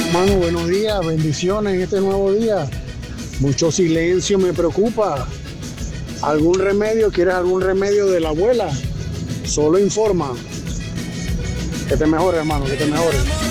Hermano, buenos días, bendiciones en este nuevo día. Mucho silencio me preocupa. ¿Algún remedio? ¿Quieres algún remedio de la abuela? Solo informa. Que te mejore, hermano, que te mejore.